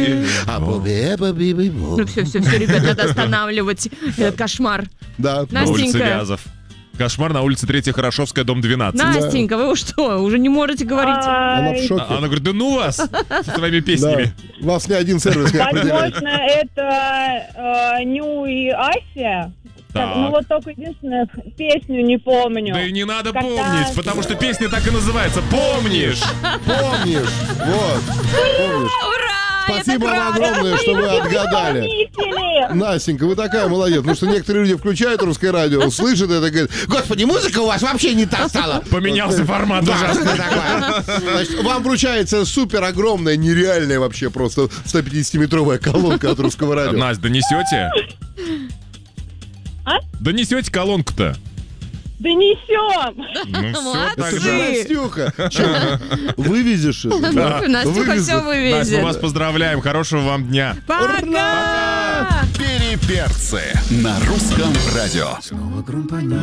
Ну все, ребят, надо останавливать этот кошмар. Да. На улице Настенька, Вязов. Кошмар на улице 3 Хорошевская, дом 12. Настенька, вы что, уже не можете говорить? Она в шоке. Она говорит, да ну вас со своими песнями. Да. Вас ни один сервис не определяет. Возможно, это Ню и Ася. Так. Ну вот только единственную песню не помню. Да и не надо Когда- помнить, потому что песня так и называется. Помнишь? Помнишь? Вот. Помнишь? Ура! Спасибо вам огромное, что вы отгадали. Исполнители! Настенька, вы такая молодец. Потому что некоторые люди включают русское радио, слышат это и говорят: господи, музыка у вас вообще не та стала. Поменялся формат Да, ужасно. что такое? Значит, вам вручается супер огромная, нереальная вообще просто 150-метровая колонка от русского радио. Настя, донесете? А? Донесете колонку-то? Донесем! Ну все, Молодцы. Это так же же. Настюха. Чё, вывезешь это? Настюха Вывезу. все Настя, мы вывезет. вас поздравляем. Хорошего вам дня. Пока! Переперцы на русском радио. Снова гром по небу.